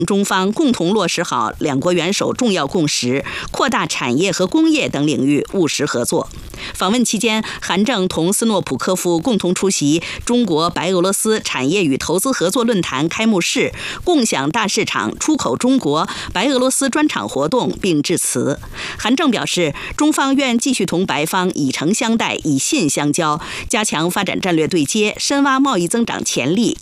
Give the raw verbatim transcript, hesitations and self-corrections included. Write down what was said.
中方共同落实好两国元首重要共识，扩大产业和工业等领域务实合作。访问期间，韩正同斯诺普科夫共同出席中国白俄罗斯产业与投资合作论坛开幕式，共享大市场出口中国白俄罗斯专场活动并致辞。韩正表示，中方愿继续同白方以诚相待、以信相交，加强发展战略对接，深挖贸易增长潜力。